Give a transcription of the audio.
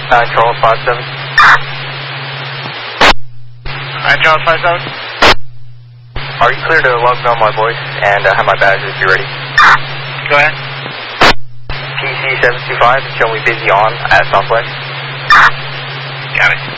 Charles 57. Charles 57. Are you clear to log on my voice and have my badge if you're ready? Go ahead. TC 725 and show me busy on at Southwest. Got it.